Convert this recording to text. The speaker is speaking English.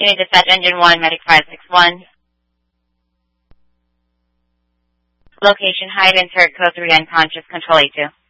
Unit Dispatch Engine 1, Medic 561. Location, hide insert, code 3 unconscious, Control A2.